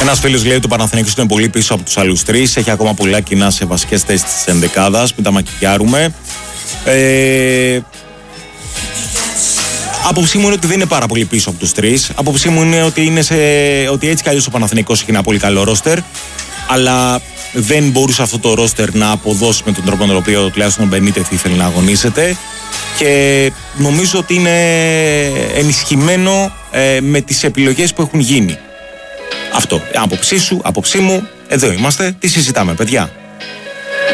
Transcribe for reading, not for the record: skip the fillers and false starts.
Ένας φίλος λέει ότι ο Παναθηναϊκός είναι πολύ πίσω από τους άλλους τρεις. Έχει ακόμα πολλά κοινά σε βασικές θέσεις της ενδεκάδας. Μην τα μακιγιάρουμε. Άποψή μου είναι ότι δεν είναι πάρα πολύ πίσω από τους τρεις. Άποψή μου είναι ότι, ότι έτσι κι αλλιώς ο Παναθηναϊκός έχει ένα πολύ καλό ρόστερ. Αλλά δεν μπορούσε αυτό το ρόστερ να αποδώσει με τον τρόπο με τον οποίο τουλάχιστον ο Μπενίτεθ ήθελε να αγωνίζεται. Και νομίζω ότι είναι ενισχυμένο με τις επιλογές που έχουν γίνει. Αυτό. Άποψή σου, άποψή μου, εδώ είμαστε. Τι συζητάμε, παιδιά?